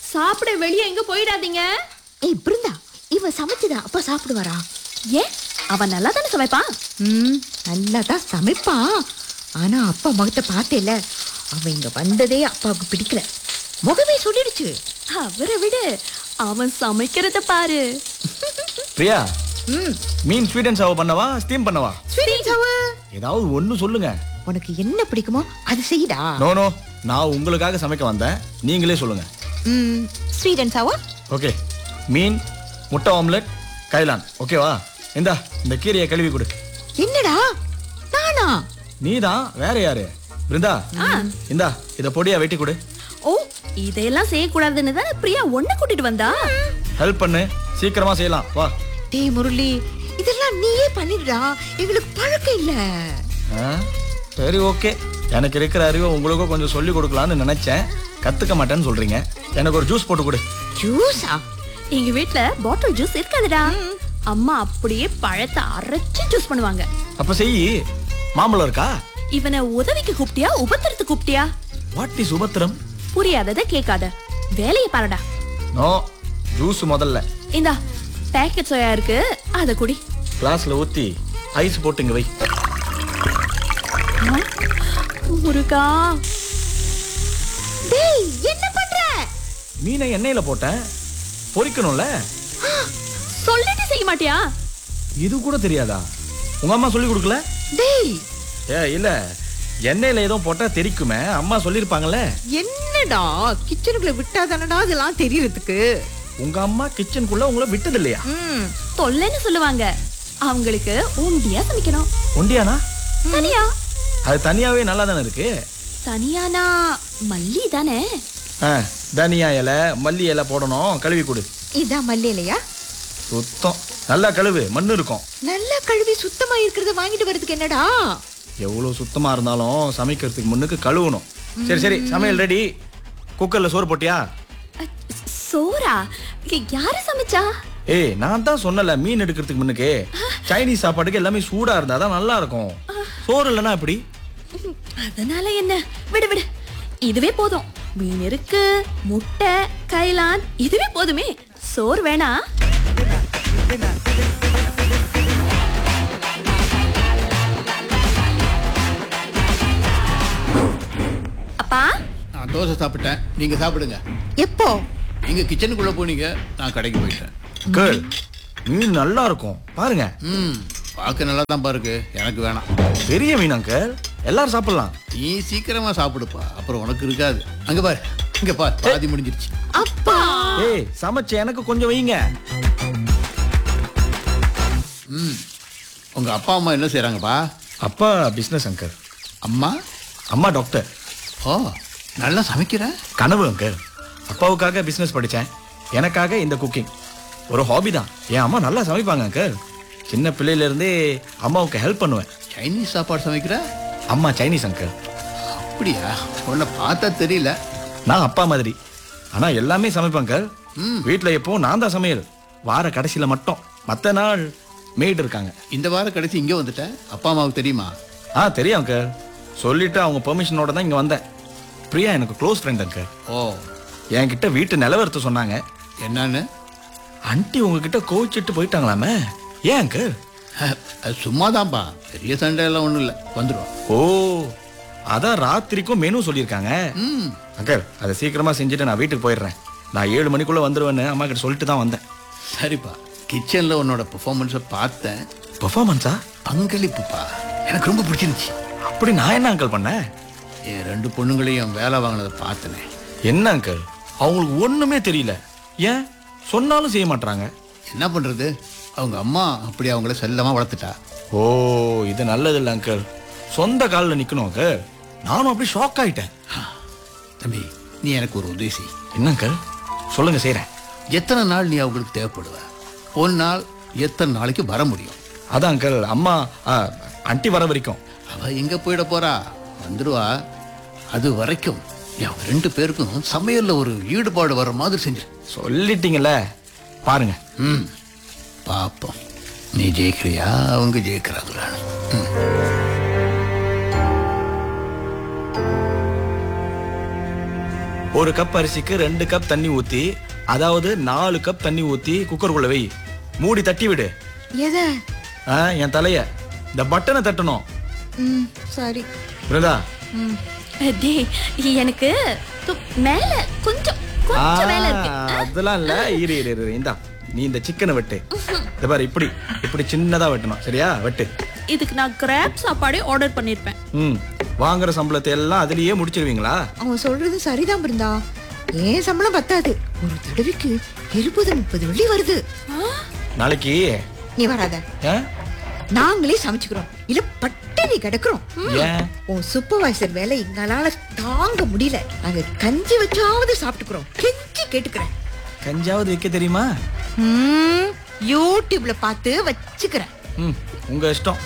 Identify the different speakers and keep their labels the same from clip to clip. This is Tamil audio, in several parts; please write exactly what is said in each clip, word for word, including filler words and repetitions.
Speaker 1: சாப்பிட வெளியே எங்க போயிடாதீங்க.
Speaker 2: ஏய் பிருந்தா, இவன் சமைச்சுதா அப்பா சாப்பிடுவாரா?
Speaker 1: ஏன், அவன் நல்லா தானே சமைப்பான்.
Speaker 2: ம், நல்லா தான் சமைப்பான். ஆனா அப்பா முகத்தை பார்த்தேல, அவன் இங்க வந்ததே அப்பாவுக்கு பிடிக்கல. முகமே சொல்லிடுச்சு.
Speaker 1: அவரை விடு, அவன் சமைக்கிறத பாரு.
Speaker 3: பிரியா,
Speaker 2: ம்,
Speaker 3: மீன் ஸ்வீட் அண்ட் சர்வ் பண்ணவா ஸ்டீம் பண்ணவா?
Speaker 2: Sweet and serve.
Speaker 3: ஏதாவது ஒண்ணு சொல்லுங்க.
Speaker 2: உனக்கு என்ன பிடிக்குமோ அது செய்டா.
Speaker 3: நோ நோ, நான் உங்களுக்காக சமைக்க வந்தேன், நீங்களே சொல்லுங்க.
Speaker 2: ம், ஸ்வீட் அண்ட் சர்வ்.
Speaker 3: ஓகே, மீன், முட்டை ஆம்லெட், கைலான். ஓகேவா? இந்தா இந்த கீரையை கழுவி கொடு.
Speaker 2: என்னடா நானா?
Speaker 3: நீதான், வேற யாரு? பிருந்தா, இந்தா இத பொடியா வெட்டி கொடு.
Speaker 1: ஓ, இதெல்லாம் செய்யக்கூடாதுன்னு தானே பிரியா ஒன்ன கூட்டிட்டு வந்தா.
Speaker 3: ஹெல்ப் பண்ணு, சீக்கிரமா செய்யலாம் வா.
Speaker 2: டேய் முரளி, இதெல்லாம் நீயே பண்ணிடுடா, எங்களுக்கு பழக்கம் இல்ல.
Speaker 3: ஆ, சரி ஓகே. எனக்கு இருக்கிற அறிவை உங்களுக்கும் கொஞ்சம் சொல்லி கொடுக்கலான்னு நினைச்சேன். கத்துக்க மாட்டேன்னு சொல்றீங்க. எனக்கு ஒரு ஜூஸ் போட்டு கொடு.
Speaker 2: ஜூஸா?
Speaker 1: எங்க வீட்ல பாட்டில் ஜூஸ் இருக்காதுடா. அம்மா அப்படியே பழத்தை அரைச்சு ஜூஸ் பண்ணுவாங்க.
Speaker 3: அப்ப செய். மாம்பழம் இருக்கா?
Speaker 1: இவனை உதவிக்கு கூப்பிட்டியா உபத்திரத்து கூப்பிட்டியா?
Speaker 3: வாட் இஸ் உபத்திரம்?
Speaker 1: புரியாதத கேட்காத, வேலையை பாருடா.
Speaker 3: நோ, ஜூஸ் முதல்ல.
Speaker 1: இந்தா பேக்கெட் சோயா இருக்கு, அத குடி.
Speaker 3: கிளாஸ்ல ஊத்தி ஐஸ் போட்டு இங்க வை.
Speaker 1: முருகா,
Speaker 2: டேய் என்ன பண்ற?
Speaker 3: மீனை எண்ணெயில போட்டேன், பொரிக்கணும்ல.
Speaker 1: சொல்லிட்டு செய்ய மாட்டியா?
Speaker 3: இது கூட தெரியாதா? உங்க அம்மா சொல்லி கொடுக்கல?
Speaker 2: டேய்
Speaker 3: ஏ இல்ல, எண்ணெயில ஏதோ போட்டா தெரிக்குமே, அம்மா சொல்லிருப்பாங்கல்ல.
Speaker 2: என்னடா, கிச்சனுக்குள்ள விட்டாதானடா அதெல்லாம் தெரியறதுக்கு.
Speaker 3: உங்க அம்மா கிச்சனுக்குள்ள உங்களை விட்டது இல்லையா?
Speaker 2: ம்,
Speaker 1: தொல்லைன்னு சொல்லுவாங்க. அவங்களுக்கு உண்டியா சமைக்கணும்.
Speaker 3: ஒண்டியானா?
Speaker 1: தனியா?
Speaker 3: அது தனியாவே நல்லா தானே இருக்கு.
Speaker 1: தனியானா மல்லி தானே.
Speaker 3: ஆ, தனியா இலை மல்லி இலை போடணும். கழுவி கொடு.
Speaker 2: இதான் மல்லியிலையா?
Speaker 3: சுத்தம். நல்லா கழுவு, மண்ணு இருக்கும்.
Speaker 2: நல்லா கழுவி சுத்தமா இருக்கிறத வாங்கிட்டு வரதுக்கு என்னடா?
Speaker 3: எவ்வளவு சுத்தமா இருந்தாலும் சமைக்கிறதுக்கு முன்னுக்கு கழுவணும். சரி சரி, சமையல் ரெடி. குக்கர்ல சோறு போட்டியா?
Speaker 1: சோரா? யாரு சமைச்சா?
Speaker 3: ஏய், நான் தான் சொன்னல, மீன் எடுக்கிறதுக்கு முன்னுக்கு சைனீஸ் சாப்பாட்டுக்கு எல்லாமே சூடா இருந்தாதான் நல்லா இருக்கும். சோறு இல்லைன்னா எப்படி?
Speaker 1: அதனால என்ன, விடு விடு, இதுவே போதும். மீன் இருக்கு, முட்டை, கைலான், இதுவே போதுமே. சோறு வேணா? அப்பா,
Speaker 4: நான் தோசை சாப்பிட்டேன், நீங்க சாப்பிடுங்க.
Speaker 2: எப்போ?
Speaker 4: நீங்க கிச்சனுக்குள்ள போனீங்க, நான் கடைக்கு போயிட்டேன்.
Speaker 3: கேர்ள், மீன் நல்லா இருக்கும் பாருங்க.
Speaker 4: ம், பார்க்க நல்லா தான் பாருக்கு, எனக்கு வேணாம்.
Speaker 3: பெரிய மீன் அங்கிள், எல்லாரும் சாப்பிடலாம்.
Speaker 4: நீ சீக்கிரமா சாப்பிடுப்பா, அப்புறம் உனக்கு இருக்காது. அங்க பாரு, இங்க பாரு, பாதி முடிஞ்சிருச்சு.
Speaker 2: அப்பா,
Speaker 3: ஏய், சமைச்சு எனக்கு கொஞ்சம் வைங்க.
Speaker 4: ம், உங்க அப்பா அம்மா என்ன செய்றாங்கப்பா?
Speaker 3: அப்பா பிசினஸ் அங்கிள்,
Speaker 4: அம்மா?
Speaker 3: அம்மா டாக்டர்.
Speaker 4: ஓ, நல்லா சமைக்கிற.
Speaker 3: கனவு அங்கிள். அப்பாவுக்காக பிசினஸ் படித்தேன், எனக்காக இந்த குக்கிங். ஒரு ஹாபி தான். என் அம்மா நல்லா சமைப்பாங்க அங்கிள். சின்ன பிள்ளையில இருந்தே அம்மாவுக்கு ஹெல்ப் பண்ணுவேன்.
Speaker 4: சைனீஸ் சாப்பாடு சமைக்கிற?
Speaker 3: அம்மா சைனீஸ் அங்கிள்.
Speaker 4: அப்படியா? உன்னை பார்த்தா தெரியல.
Speaker 3: நான் அப்பா மாதிரி, ஆனா எல்லாமே சமைப்பேன் அங்கிள்.
Speaker 4: ம்,
Speaker 3: வீட்டில் எப்போ நான் தான் சமையல். வார கடைசியில மட்டும், மற்ற நாள் மேய்டு இருக்காங்க.
Speaker 4: இந்த வாரம் கடைசி இங்க வந்துட்ட. அப்பா அம்மாவுக்கு தெரியுமா?
Speaker 3: ஆ தெரியும் அங்கிள். சொல்லிட்டு அவங்க பெர்மிஷனோட தான் இங்க வந்தேன். பிரியா எனக்கு க்ளோஸ் ஃப்ரெண்ட் அங்கிள்.
Speaker 4: ஓ,
Speaker 3: என்கிட்ட வீட்டு நிலவரத்தை சொன்னாங்க.
Speaker 4: என்னன்னு?
Speaker 3: ஆண்டி உங்ககிட்ட கோவிச்சிட்டு போயிட்டாங்களாமே, ஏன் அங்கிள்?
Speaker 4: அது சும்மாதான்ப்பா, பெரிய சண்டை எல்லாம் ஒண்ணும் இல்லை, வந்துடும்.
Speaker 3: ஓ, அதான் ராத்திரிக்கும் மெனு சொல்லியிருக்காங்க.
Speaker 4: ம்,
Speaker 3: அங்கிள், அதை சீக்கிரமா செஞ்சுட்டு நான் வீட்டுக்கு போயிடுறேன். நான் ஏழு மணிக்குள்ள வந்துருவேன்னு அம்மா கிட்ட சொல்லிட்டு தான் வந்தேன்.
Speaker 4: சரிப்பா. கிச்சன்ல உன்னோட பெர்ஃபார்மன்ஸை பார்த்தேன்.
Speaker 3: பெர்ஃபார்மன்ஸா?
Speaker 4: பங்களிப்புப்பா, எனக்கு ரொம்ப பிடிச்சிருந்துச்சு.
Speaker 3: அப்படி நான் என்ன அங்கிள் பண்ணேன்?
Speaker 4: என் ரெண்டு பொண்ணுங்களையும் வேலை வாங்கினதை பார்த்தனே.
Speaker 3: என்ன அங்கிள், அவங்களுக்கு ஒண்ணுமே தெரியல. ஏன் சொன்னாலும் செய்ய மாட்டாங்க?
Speaker 4: என்ன பண்றது, அவங்க அம்மா அப்படி அவங்கள செல்லமா வளர்த்துட்டா.
Speaker 3: ஓ, இது நல்லது இல்லை அங்கிள். சொந்த காலில் நிக்கணும் அங்கிள். நானும் அப்படி ஷாக் ஆயிட்டேன்.
Speaker 4: தம்பி, நீ எனக்கு ஒரு உதவி செய்.
Speaker 3: என்ன அங்கிள்? சொல்லுங்க, செய்றேன்.
Speaker 4: எத்தனை நாள் நீ அவங்களுக்கு தேவைப்படுவ? ஒரு நாள் எத்தனை நாளைக்கு வர முடியும்?
Speaker 3: அதான் அங்கிள், அம்மா ஆண்டி வர வரைக்கும்.
Speaker 4: அவ எங்க போயிட போறா, வந்துடுவா. அது வரைக்கும் நீ அவங்க ரெண்டு பேருக்கும் சமையல்ல ஒரு ஈடுபாடு வர்ற மாதிரி செஞ்சிரு.
Speaker 3: சொல்லிட்டீங்கல்ல, பாருங்க.
Speaker 4: ம், பாப்போம் நீ ஜெயிக்கிறியா அவங்க ஜெயிக்கிறாங்களான்னு. ம்.
Speaker 3: ஒரு கப் அரிசிக்கு ரெண்டு கப் தண்ணி ஊத்தி, அதாவது நாலு கப் தண்ணி ஊத்தி குக்கருக்குள்ள வை. மூடி தட்டி விடு.
Speaker 2: எதை?
Speaker 3: ஆ, என் தலைய இந்த பட்டனை தட்டணும்.
Speaker 2: ம் சரி.
Speaker 3: புரியுதா?
Speaker 2: ம்
Speaker 1: டேய் எனக்கு து- மேல கொஞ்சம் கொஞ்சம் வேலை இருக்கு.
Speaker 3: அதெல்லாம் இல்ல. இரு இரு இரு இந்தா, நீ இந்த சிக்கனை வெட்டு. இந்த பாரு, இப்படி இப்படி சின்னதா வெட்டணும். சரியா? வெட்டு.
Speaker 1: இதுக்கு நான் கிராப் சாப்பாடே ஆர்டர் பண்ணிருப்பேன்.
Speaker 3: ம் வாங்குற சம்பளத்தை எல்லாம் அதுலயே முடிச்சிருவீங்களா?
Speaker 2: அவன் சொல்றது சரிதான் பிருந்தா. ஏன் சம்பளம் பத்தாது. ஒரு தடவைக்கு இருபது முப்பது வெள்ளி வருது.
Speaker 3: நாளைக்கு
Speaker 2: நீ வராத.
Speaker 3: ஆ?
Speaker 2: நாங்களே சமைச்சுக்கிறோம். இல்ல பட்டினி கிடக்குறோம்.
Speaker 3: ஏன்?
Speaker 2: உன் சூப்பர்வைசர் வேலை எங்களால தாங்க முடியல. நாங்க கஞ்சி வச்சாவது சாப்பிட்டுக்கிறோம். கெஞ்சி கேட்டுக்கிறேன்.
Speaker 3: கஞ்சாவது வைக்க தெரியுமா?
Speaker 2: ம், யூடியூப்ல பார்த்து வச்சுக்கிறேன்.
Speaker 3: ம் உங்க இஷ்டம்.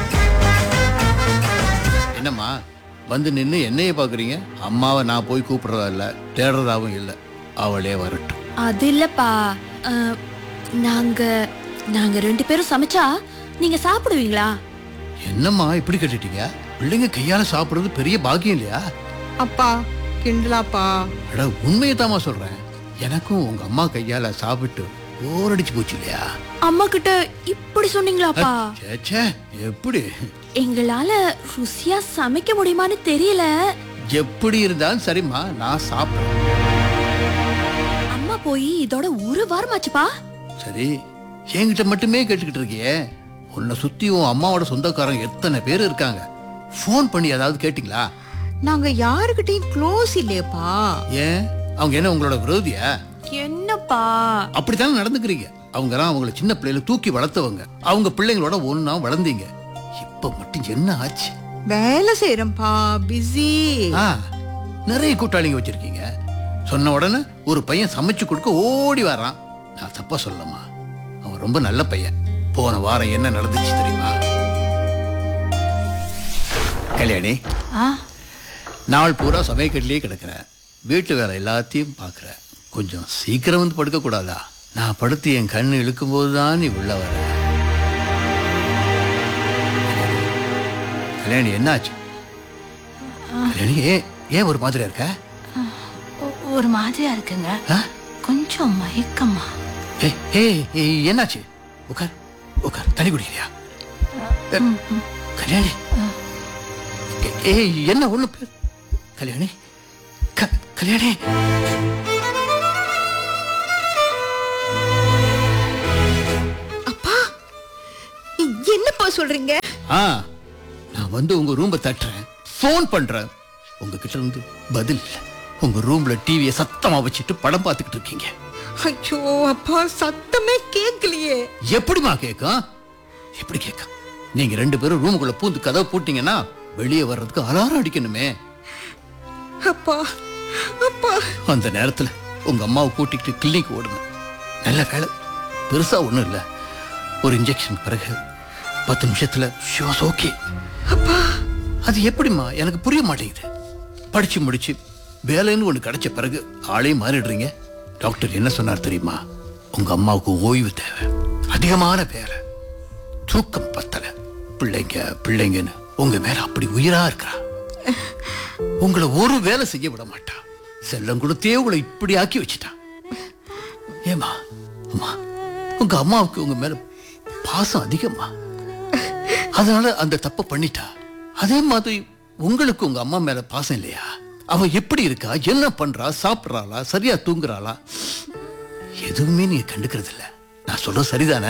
Speaker 4: என்னம்மா வந்து நின்று என்னையே பார்க்குறீங்க? அம்மாவை நான் போய் கூப்பிடுறதா இல்லை, தேடுறதாவும் இல்லை. அவளே வரட்டும்.
Speaker 1: அது இல்லப்பா. அஹ், நாங்க நாங்க ரெண்டு பேரும் சமைச்சா நீங்க சாப்பிடுவீங்களா?
Speaker 4: என்னம்மா இப்படி கேட்டுட்டீங்க? பிள்ளைங்க கையால சாப்பிடுறது பெரிய பாக்கியம் இல்லையா?
Speaker 2: அப்பா கிண்டலாப்பா.
Speaker 4: அட உண்மையை தாமா சொல்றேன். எனக்கும் உங்க அம்மா கையால சாப்பிட்டு போர் அடிச்சு போச்சு இல்லையா?
Speaker 1: அம்மா கிட்ட இப்படி சொன்னீங்களாப்பா?
Speaker 4: சேச்சே, எப்படி
Speaker 1: எங்களால ருசியா சமைக்க முடியுமான்னு தெரியல.
Speaker 4: எப்படி இருந்தாலும் சரிம்மா, நான் சாப்பிடுறேன்.
Speaker 1: அம்மா போய் இதோட ஒரு வாரமாச்சுப்பா.
Speaker 4: சரி, என்கிட்ட மட்டுமே கேட்டுக்கிட்டு இருக்கியே. உன்னை சுத்தி உன் அம்மாவோட சொந்தக்காரங்க எத்தனை பேர் இருக்காங்க. ஃபோன் பண்ணி ஏதாவது கேட்டீங்களா?
Speaker 2: நாங்க யாருக்கிட்டையும் க்ளோஸ் இல்லையப்பா.
Speaker 4: ஏன், அவங்க என்ன உங்களோட விரோதியா?
Speaker 1: என்னப்பா?
Speaker 4: அப்படித்தானே நடந்துக்கிறீங்க. அவங்க எல்லாம் அவங்கள சின்ன பிள்ளையில தூக்கி வளர்த்தவங்க. அவங்க பிள்ளைங்களோட ஒன்னா வளர்ந்தீங்க. இப்ப மட்டும் என்ன ஆச்சு?
Speaker 2: வேலை செய்யறேன்ப்பா, பிஸி.
Speaker 4: ஆ, நிறைய கூட்டாளிங்க வச்சிருக்கீங்க. சொன்ன உடனே ஒரு பையன் சமைச்சு கொடுக்க ஓடி வரான். நான் தப்பா சொல்லமா? அவன் ரொம்ப நல்ல பையன். போன வாரம் என்ன நடந்துச்சு தெரியுமா? கல்யாணி, நாள் பூரா சமையக்கட்டிலேயே கிடக்குறேன். வீட்டு வேலை எல்லாத்தையும் பார்க்குறேன். கொஞ்சம் சீக்கிரம் வந்து படுக்க கூடாதா? நான் படுத்து என் கண்ணு இழுக்கும் போதுதான் நீ உள்ள வர. கல்யாணி, என்னாச்சு? கல்யாணி, ஏன் ஏன் ஒரு மாதிரியா இருக்க?
Speaker 5: ஒரு மாதிரியா இருக்குங்க. கொஞ்சம் மயக்கமா.
Speaker 4: ஏய், ஏய், ஏய், என்னாச்சு? உட்கார் உட்கார். தண்ணி குடிக்கிறியா? கல்யாணி, ஏய், என்ன ஒண்ணு பேர்? கல்யாணி, க- கல்யாணி,
Speaker 2: அப்பா என்னப்பா சொல்றீங்க?
Speaker 4: ஆ, நான் வந்து உங்க ரூம்ப தட்டுறேன், போன் பண்றேன். உங்ககிட்ட இருந்து பதில் இல்ல. உங்க ரூம்ல டிவியை சத்தமா வச்சுட்டு படம் பார்த்துக்கிட்டு இருக்கீங்க.
Speaker 2: ஐயோ அப்பா, சத்தமே கேட்கலையே.
Speaker 4: எப்படிமா கேட்கும்? எப்படி கேட்கும்? நீங்க ரெண்டு பேரும் ரூமுக்குள்ள பூந்து கதவை பூட்டிங்கன்னா வெளியே வர்றதுக்கு அலாரம் அடிக்கணுமே.
Speaker 2: அப்பா அப்பா
Speaker 4: அந்த நேரத்துல உங்க அம்மாவை கூட்டிக்கிட்டு கிளினிக் ஓடுங்க. நல்ல வேலை, பெருசா ஒண்ணும் இல்ல. ஒரு இன்ஜெக்ஷன் பிறகு பத்து நிமிஷத்துல ஓகே.
Speaker 2: அப்பா,
Speaker 4: அது எப்படிமா எனக்கு புரிய மாட்டேங்குது. படிச்சு முடிச்சு வேலைன்னு ஒண்ணு கிடைச்ச பிறகு ஆளே மாறிடுறீங்க. டாக்டர் என்ன சொன்னார் தெரியுமா? உங்க அம்மாவுக்கு ஓய்வு தேவை, அதிகமான வேலை, தூக்கம் பத்தல, பிள்ளைங்க பிள்ளைங்கன்னு உங்க மேல அப்படி உயிரா இருக்கிறா. உங்களை ஒரு வேலை செய்ய விட மாட்டா. செல்லம் கொடுத்தே உங்களை இப்படி ஆக்கி வச்சுட்டா. ஏமா அம்மா, உங்க அம்மாவுக்கு உங்க மேல பாசம் அதிகமா, அதனால அந்த தப்ப பண்ணிட்டா. அதே மாதிரி உங்களுக்கு உங்க அம்மா மேல பாசம் இல்லையா? அவ எப்படி இருக்கா, என்ன பண்றா, சாப்பிடறாளா, சரியா தூங்குறாளா, எதுவுமே நீங்க கண்டுக்கிறது இல்ல. நான் சொல்றது சரிதானே?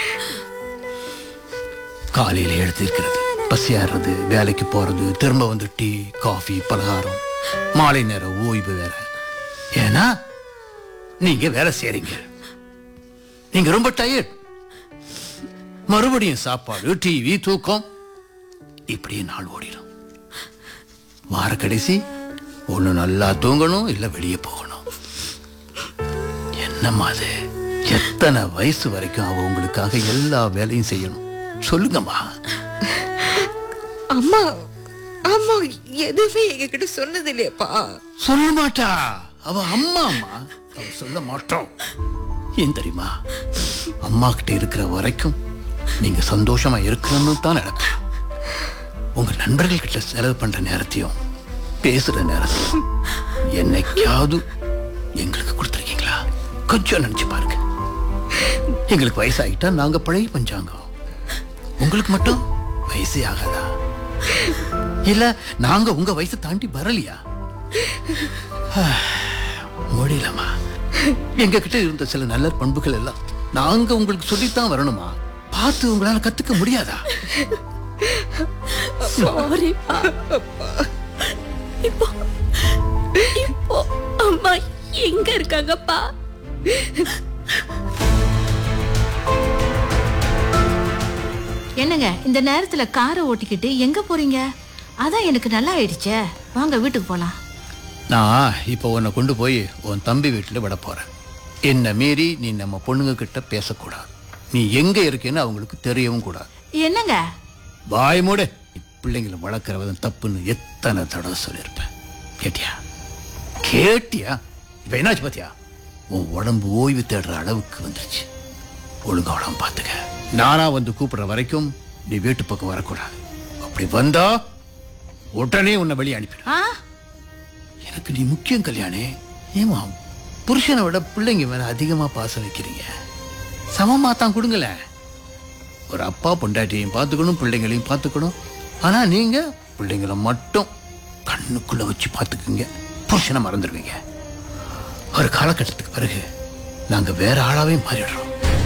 Speaker 4: காலையில எழுந்திருக்கிறது, பசியாடுறது, வேலைக்கு போறது, திரும்ப வந்து டீ காஃபி பலகாரம், மாலை நேரம் ஓய்வு வேற. ஏன்னா நீங்க வேலை செய்றீங்க, நீங்க ரொம்ப டயர்ட். மறுபடியும் சாப்பாடு, டிவி, தூக்கம், இப்படியே நாள் ஓடிடும். வார கடைசி ஒண்ணு நல்லா தூங்கணும், இல்ல வெளியே போகணும். என்னம்மா அது? எத்தனை வயசு வரைக்கும் அவ உங்களுக்காக எல்லா வேலையும் செய்யணும்? சொல்லுங்கம்மா.
Speaker 2: அம்மா அம்மா எதுவுமே எங்ககிட்ட சொன்னது இல்லையப்பா.
Speaker 4: சொல்ல மாட்டா. அவ அம்மா அம்மா அவ சொல்ல மாட்டோம். ஏன் தெரியுமா? அம்மா கிட்ட இருக்கிற வரைக்கும் நீங்க சந்தோஷமா இருக்கணும்னு தான் நடக்கும். உங்க நண்பர்கள் கிட்ட செலவு பண்ற நேரத்தையும் பேசுற நேரத்தில் என்னைக்காவது எங்களுக்கு கொடுத்துருக்கீங்களா? கொஞ்சம் நினைச்சு பாருங்க. எங்களுக்கு வயசாகிட்டா நாங்க பழைய பஞ்சாங்கம், உங்களுக்கு மட்டும் வயசே ஆகாதா? இல்ல நாங்க உங்க வயசை தாண்டி வரலையா? முடியலமா. எங்க கிட்ட இருந்த சில நல்ல பண்புகள் எல்லாம் நாங்க உங்களுக்கு சொல்லித்தான் வரணுமா? பார்த்து உங்களால கத்துக்க முடியாதா?
Speaker 1: சாரிப்பா. இப்போ இப்போ அம்மா எங்க இருக்காங்கப்பா?
Speaker 5: என்னங்க இந்த நேரத்துல காரை ஓட்டிக்கிட்டு எங்க போறீங்க? அதான் எனக்கு நல்லா ஆயிடுச்சே. வாங்க வீட்டுக்கு போலாம்.
Speaker 4: நான் இப்போ உன்னை கொண்டு போய் உன் தம்பி வீட்டில் விட போறேன். என்ன மீறி நீ நம்ம பொண்ணுங்க கிட்ட பேசக்கூடாது. நீ எங்க இருக்கேன்னு அவங்களுக்கு தெரியவும் கூடாது.
Speaker 5: என்னங்க
Speaker 4: வாய் மூடு. பிள்ளைங்களை வளர்க்குறவன் தப்புன்னு எத்தனை தடவை சொல்லியிருப்பேன். கேட்டியா கேட்டியா இப்ப என்னாச்சு பாத்தியா? உன் உடம்பு ஓய்வு தேடுற அளவுக்கு வந்துருச்சு. ஒழுங்கா உடம்பு பார்த்துக்க. நானா வந்து கூப்பிடுற வரைக்கும் நீ வீட்டு பக்கம் வரக்கூடாது. அப்படி வந்தா உடனே உன்னை வெளியே அனுப்பிடு.
Speaker 5: ஆ
Speaker 4: எனக்கு நீ முக்கியம் கல்யாணி. ஏமா புருஷனை விட பிள்ளைங்க மேல அதிகமா பாசம் வைக்கிறீங்க? சமமா தான் கொடுங்களேன். ஒரு அப்பா பொண்டாட்டியையும் பார்த்துக்கணும், பிள்ளைங்களையும் பார்த்துக்கணும். ஆனா நீங்க பிள்ளைங்களை மட்டும் கண்ணுக்குள்ள வச்சு பார்த்துக்குங்க, புருஷனை மறந்துடுவீங்க. ஒரு காலகட்டத்துக்கு பிறகு நாங்க வேற ஆளாவே மாறிடுறோம்.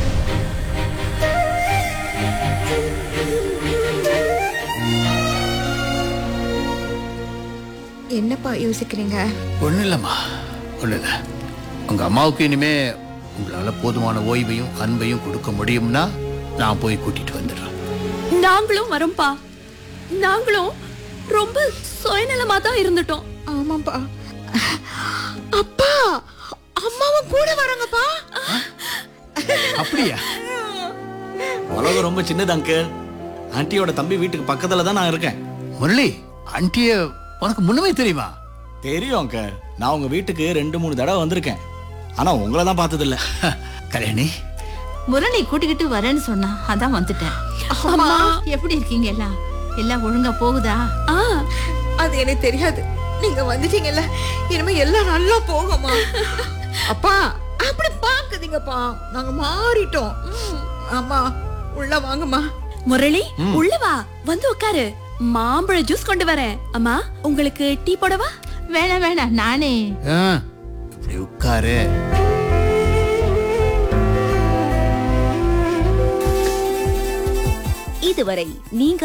Speaker 2: என்னப்பா யோசிக்கிறீங்க?
Speaker 4: ஒண்ணு இல்லம்மா, ஒண்ணு இல்ல. உங்க அம்மாவுக்கு இனிமே உங்களால போதுமான ஓய்வையும் அன்பையும் கொடுக்க முடியும்னா நான் போய் கூட்டிட்டு வந்துடுறேன்.
Speaker 1: நாங்களும் வரோம்ப்பா. நாங்களும் ரொம்ப சுயநலமா தான் இருந்துட்டோம்.
Speaker 2: ஆமாப்பா. அப்பா அம்மாவும் கூட வராங்கப்பா.
Speaker 4: அப்படியா?
Speaker 3: உலகம் ரொம்ப சின்னது அங்கிள். ஆண்டியோட தம்பி வீட்டுக்கு பக்கத்துல தான் நான் இருக்கேன்.
Speaker 4: முரளி, ஆண்டிய உனக்கு முன்னமே தெரியுமா?
Speaker 3: தெரியும் அங்கிள். நான் உங்க வீட்டுக்கு ரெண்டு மூணு தடவை வந்திருக்கேன். ஆனா உங்களை தான் பார்த்தது இல்ல.
Speaker 4: கல்யாணி,
Speaker 5: முரணி கூட்டிக்கிட்டு வரேன்னு சொன்னா அதான் வந்துட்டேன்.
Speaker 2: அம்மா
Speaker 5: எப்படி இருக்கீங்க எல்லாம்? எல்லாம் ஒழுங்கா போகுதா?
Speaker 1: ஆ,
Speaker 2: அது எனக்கு தெரியாது. நீங்க வந்துட்டீங்கல்ல, இனிமே எல்லாம் நல்லா போகுமா? அப்பா அப்படி பாக்குதீங்கப்பா, நாங்க மாறிட்டோம். ஆமா, உள்ள வாங்கம்மா.
Speaker 1: முரளி உள்ள வா, வந்து உட்காரு. மாம்பழ ஜூஸ் கொண்டு வரேன். அம்மா உங்களுக்கு டீ போடவா?
Speaker 5: வேணாம் வேணாம், நானே.
Speaker 4: ஆ, இப்படி உட்காரு.
Speaker 6: இதுவரை நீங்க